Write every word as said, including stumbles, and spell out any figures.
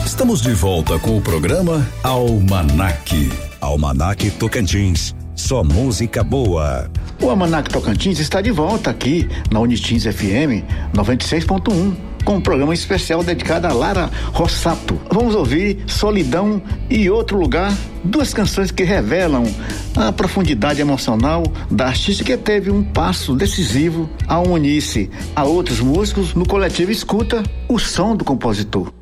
Estamos de volta com o programa Almanac. Almanac Tocantins, só música boa. O Almanac Tocantins está de volta aqui na Unitins F M noventa e seis ponto um, com um programa especial dedicado a Lara Rossato. Vamos ouvir Solidão e Outro Lugar, duas canções que revelam a profundidade emocional da artista que teve um passo decisivo ao unir-se a outros músicos no coletivo Escuta o Som do Compositor.